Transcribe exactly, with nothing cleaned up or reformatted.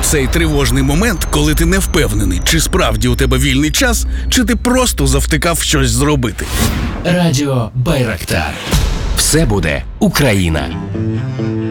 Цей тривожний момент, коли ти не впевнений, чи справді у тебе вільний час, чи ти просто завтикав щось зробити. Радіо Байрактар. Все буде Україна.